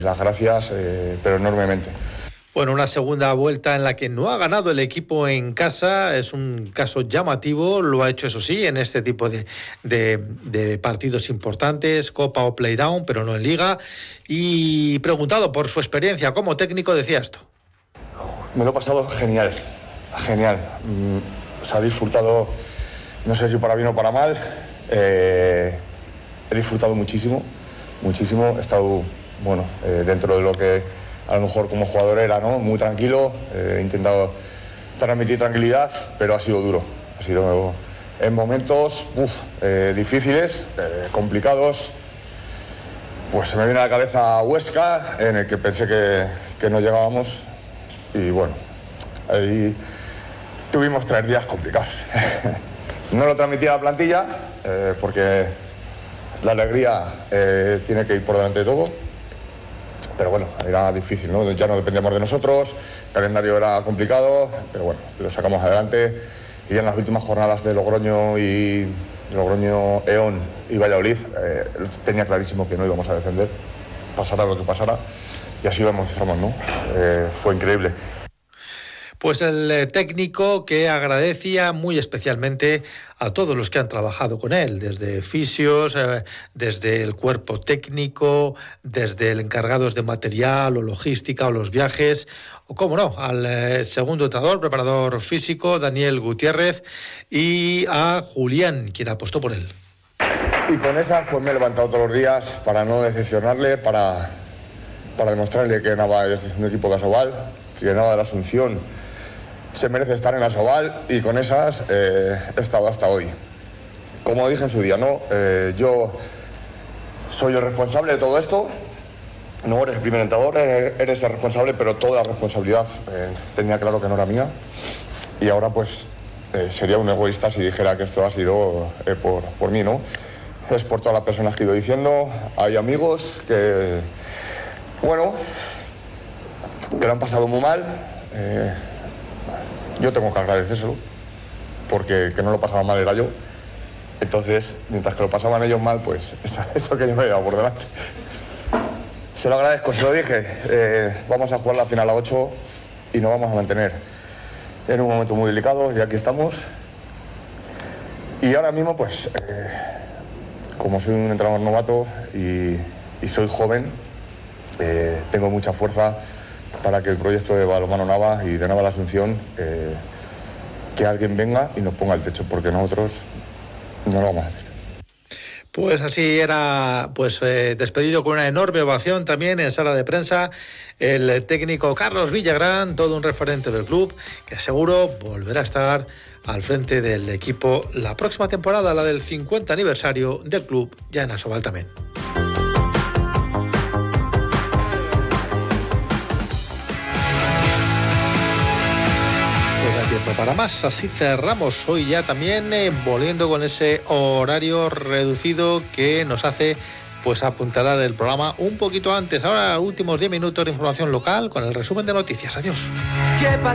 Las gracias, pero enormemente. Bueno, una segunda vuelta en la que no ha ganado el equipo en casa es un caso llamativo. Lo ha hecho, eso sí, en este tipo de partidos importantes, Copa o Playdown, pero no en Liga. Y preguntado por su experiencia como técnico, decía esto. Me lo he pasado genial, genial. Se ha disfrutado, no sé si para bien o para mal. He disfrutado muchísimo, muchísimo. He estado, bueno, dentro de lo que a lo mejor como jugador era, ¿no? Muy tranquilo, he intentado transmitir tranquilidad, pero ha sido duro. Ha sido en momentos difíciles, complicados. Pues se me viene a la cabeza Huesca, en el que pensé que no llegábamos. Y bueno, ahí tuvimos 3 días complicados. No lo transmití a la plantilla, porque la alegría tiene que ir por delante de todo. Pero bueno, era difícil, ¿no? Ya no dependíamos de nosotros, el calendario era complicado, pero bueno, lo sacamos adelante. Y en las últimas jornadas de Logroño, Eón y Valladolid, tenía clarísimo que no íbamos a defender, pasara lo que pasara, y así lo demostramos, ¿no? Fue increíble. Pues el técnico que agradecía muy especialmente a todos los que han trabajado con él, desde fisios, desde el cuerpo técnico, desde el encargados de material o logística o los viajes, o cómo no, al segundo entrenador, preparador físico, Daniel Gutiérrez, y a Julián, quien apostó por él. Y con esa pues me he levantado todos los días para no decepcionarle, para demostrarle que Nava es un equipo de Asobal, que Nava de la Asunción se merece estar en Asobal, y con esas he estado hasta hoy. Como dije en su día, ¿no? Yo soy el responsable de todo esto. No eres el primer entrenador, eres el responsable, pero toda la responsabilidad tenía claro que no era mía. Y ahora pues sería un egoísta si dijera que esto ha sido por mí, ¿no? Es por todas las personas que he ido diciendo. Hay amigos que, bueno, que lo han pasado muy mal. Yo tengo que agradecérselo, porque que no lo pasaba mal era yo. Entonces, mientras que lo pasaban ellos mal, pues eso que yo me llevaba por delante. Se lo agradezco, se lo dije. Vamos a jugar la final a 8 y nos vamos a mantener en un momento muy delicado, y aquí estamos. Y ahora mismo, pues, como soy un entrenador novato y soy joven, tengo mucha fuerza para que el proyecto de Balonmano Nava y de Nava la Asunción, que alguien venga y nos ponga el techo, porque nosotros no lo vamos a hacer. Pues así era, despedido con una enorme ovación también en sala de prensa el técnico Carlos Villagrán, todo un referente del club, que seguro volverá a estar al frente del equipo la próxima temporada, la del 50 aniversario del club, ya en Asobal también. Para más, así cerramos hoy ya también, volviendo con ese horario reducido que nos hace pues apuntalar el programa un poquito antes. Ahora, últimos 10 minutos de información local con el resumen de noticias. Adiós.